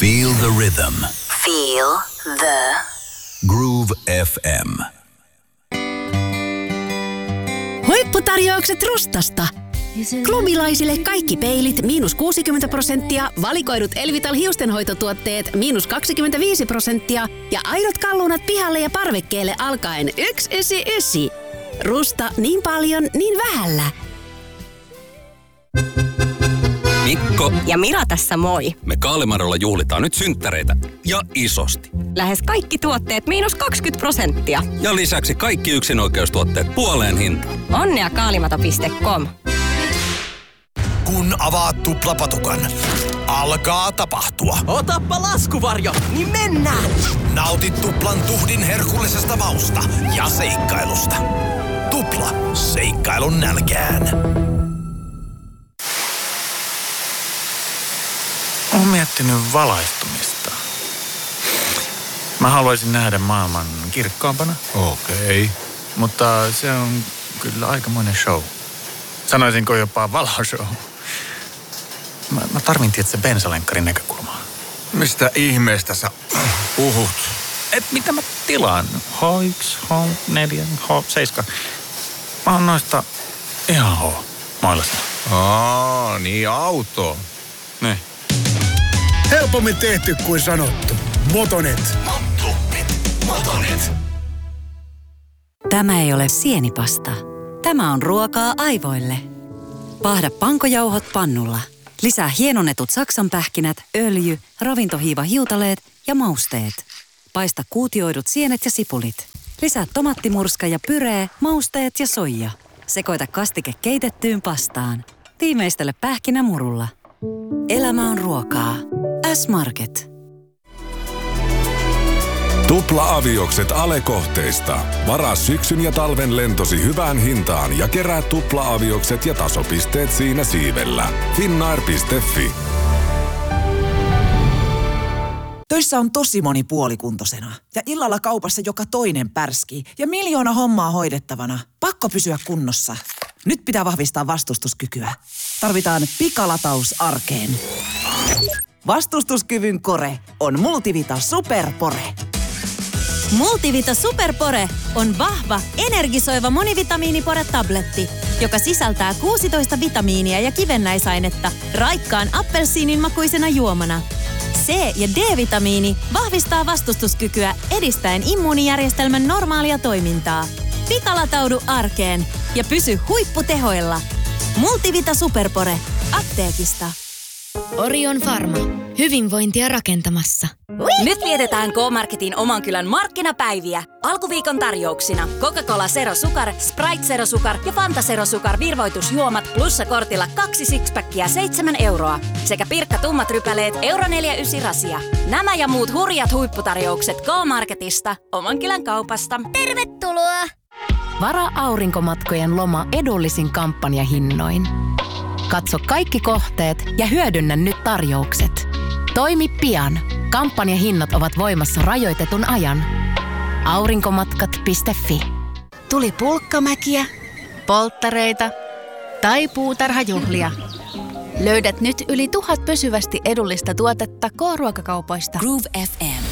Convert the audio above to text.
Feel the rhythm. Feel the Groove FM. Huipputarjoukset Rustasta. Klubilaisille kaikki peilit -60%, valikoidut Elvital hiustenhoitotuotteet -25% ja aidot kalunat pihalle ja parvekkeelle alkaen 199. Rusta niin paljon, niin vähällä. Mikko ja Mira tässä moi. Me Kaalimarolla juhlitaan nyt synttäreitä ja isosti. Lähes kaikki tuotteet -20%. Ja lisäksi kaikki yksinoikeustuotteet puoleen hintaan. Onnea kaalimato.com. Kun avaat tuplapatukan, alkaa tapahtua. Otappa laskuvarjo, niin mennään! Nautit tuplan tuhdin herkullisesta mausta ja seikkailusta. Tupla, seikkailun nälkään. Olen miettinyt valaistumista. Mä haluaisin nähdä maailman kirkkaampana. Okei. Mutta se on kyllä aikamoinen show. Sanoisinko jopa valoshow. Mä tarvin tietysti bensalenkkarin näkökulmaa. Mistä ihmeestä sä puhut? Et mitä mä tilaan? H1, H4, H7. Mä oon noista ihan H-mailasta. Niin auto. Ne. Helpommin tehty kuin sanottu. Motonet. Motonet. Tämä ei ole sienipasta. Tämä on ruokaa aivoille. Paahda pankojauhot pannulla. Lisää hienonnetut saksanpähkinät, öljy, ravintohiivahiutaleet ja mausteet. Paista kuutioidut sienet ja sipulit. Lisää tomattimurska ja pyree, mausteet ja soija. Sekoita kastike keitettyyn pastaan. Tiimeistele pähkinämurulla. Elämä on ruokaa. S-Market. Tupla-aviokset Ale-kohteista. Varaa syksyn ja talven lentosi hyvään hintaan ja kerää tupla-aviokset ja tasopisteet siinä siivellä. Finnair.fi. Töissä on tosi moni puolikuntoisena ja illalla kaupassa joka toinen pärskii ja 1 000 000 hommaa hoidettavana. Pakko pysyä kunnossa. Nyt pitää vahvistaa vastustuskykyä. Tarvitaan pikalataus arkeen. Vastustuskyvyn kore on Multivita Superpore. Multivita Superpore on vahva, energisoiva monivitamiinipore-tabletti, joka sisältää 16 vitamiinia ja kivennäisainetta raikkaan appelsiinin makuisena juomana. C- ja D-vitamiini vahvistaa vastustuskykyä edistäen immuunijärjestelmän normaalia toimintaa. Pikalataudu arkeen ja pysy huipputehoilla. Multivita Superpore. Apteekista. Orion Pharma. Hyvinvointia rakentamassa. Nyt vietetään K-Marketin oman kylän markkinapäiviä. Alkuviikon tarjouksina Coca-Cola Zero Sukar, Sprite Zero Sukar ja Fanta Zero Sukar virvoitusjuomat plussakortilla 2 sixpackia 7 euroa. Sekä Pirkka tummat rypäleet €4,9 rasia. Nämä ja muut hurjat huipputarjoukset K-Marketista, oman kylän kaupasta. Tervetuloa! Varaa aurinkomatkojen loma edullisin kampanjahinnoin. Katso kaikki kohteet ja hyödynnä nyt tarjoukset. Toimi pian. Kampanjahinnat ovat voimassa rajoitetun ajan. Aurinkomatkat.fi. Tuli pulkkamäkiä, polttareita tai puutarhajuhlia. Löydät nyt yli 1000 pysyvästi edullista tuotetta K-ruokakaupoista. Groove FM.